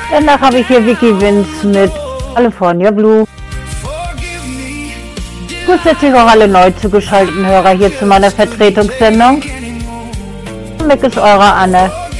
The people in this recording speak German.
Danach habe ich hier Vicky Vince mit California Blue. Grüße sich auch alle neu zugeschalteten Hörer hier zu meiner Vertretungssendung. Mick ist eure Anne.